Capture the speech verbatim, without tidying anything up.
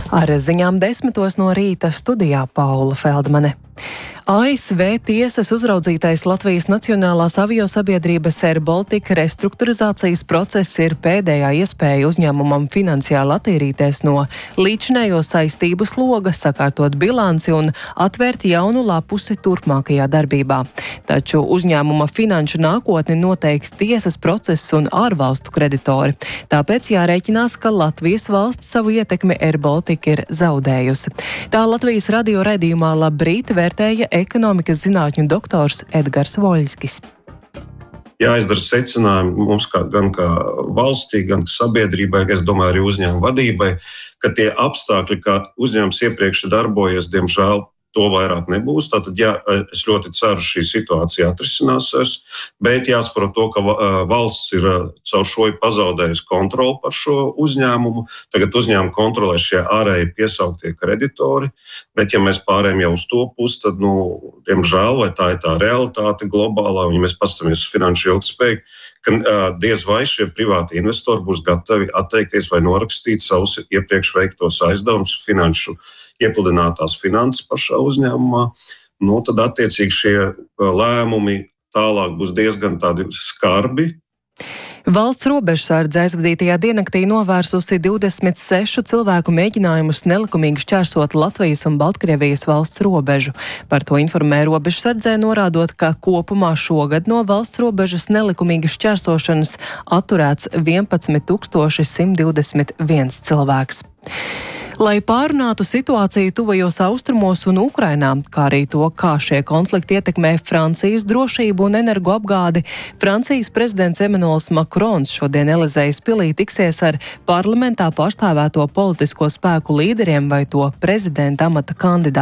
Ar ziņām desmitos no rīta studijā Paula Feldmane. A S V tiesas uzraudzītais Latvijas Nacionālās aviosabiedrības Air Baltica restruktūrizācijas process ir pēdējā iespēja uzņēmumam finansiāli attīrīties no līdzinējo saistību sloga, sakārtot bilanci un atvērt jaunu lapusi turpmākajā darbībā. Taču uzņēmuma finanšu nākotni noteiks tiesas process un ārvalstu kreditori. Tāpēc jārēķinās, ka Latvijas valsts savu ietekmi Air Baltica ir zaudējusi. Tā Latvijas radio raidījumā Labrīt vērtēja ekonomikas zinātņu doktors Edgars Voļskis. Jāizdara secinājumi mums kā, gan kā valstī, gan sabiedrībai, es domāju arī uzņēmuma vadībai, ka tie apstākļi, kā uzņēmums iepriekš darbojies, diemžēl to vairāk nebūs. Tātad, jā, es ļoti ceru, šī situācija atrisināsies, bet jāsaprot to, ka valsts ir caur šo pazaudējusi kontroli par šo uzņēmumu. Tagad uzņēmumu kontrolē šie ārēji piesauktie kreditori, bet ja mēs pārējām jau uz to pusi, tad, nu, diemžēl, vai tā ir tā realitāte globālā, un ja mēs paskatāmies uz finanšu ilgtspēju, ka diez vai šie privāti investori būs gatavi atteikties vai norakstīt savus iepriekš veiktos aizdevumus, finanšu iepludinātās finanses pašā uzņēmumā, nu, tad attiecīgi šie lēmumi tālāk būs diezgan tādi skarbi. Valsts robežsardze aizvadītajā diennaktī novērsusi divdesmit sešu cilvēku mēģinājumus nelikumīgi šķērsot Latvijas un Baltkrievijas valsts robežu. Par to informē robežsardzē, norādot, ka kopumā šogad no valsts robežas nelikumīgi šķērsošanas atturēts vienpadsmit tūkstoši simt divdesmit viens cilvēks. Lai pārunātu situāciju tuvajos austrumos un Ukrainā, kā arī to, kā šie konflikti ietekmē Francijas drošību un energoapgādi, Francijas prezidents Emmanuels Macrons šodien Elizejas pilī tiksies ar parlamentā pārstāvēto politisko spēku līderiem vai to prezidenta amata kandidātu.